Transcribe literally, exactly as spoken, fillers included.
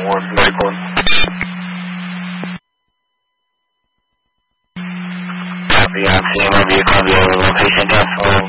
one, medical. Copy, I'm seeing my vehicle, the location, down